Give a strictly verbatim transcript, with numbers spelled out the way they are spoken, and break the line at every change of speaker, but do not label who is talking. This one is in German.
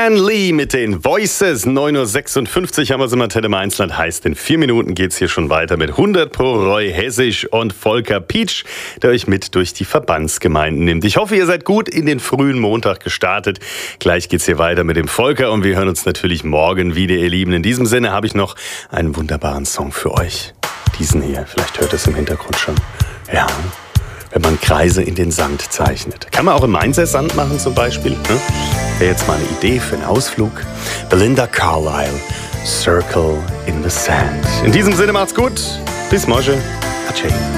Stan Lee mit den Voices. neun Uhr sechsundfünfzig haben wir es im Antenne Mainzland. Heißt, in vier Minuten geht's hier schon weiter mit hundert pro Roy Hessisch und Volker Pietsch, der euch mit durch die Verbandsgemeinden nimmt. Ich hoffe, ihr seid gut in den frühen Montag gestartet. Gleich geht's hier weiter mit dem Volker und wir hören uns natürlich morgen wieder, ihr Lieben. In diesem Sinne habe ich noch einen wunderbaren Song für euch. Diesen hier, vielleicht hört ihr es im Hintergrund schon. Ja, wenn man Kreise in den Sand zeichnet. Kann man auch im Mainzer Sand machen zum Beispiel. Ne? Wäre jetzt mal eine Idee für einen Ausflug. Belinda Carlisle, Circle in the Sand. In diesem Sinne macht's gut. Bis morgen. Adieu.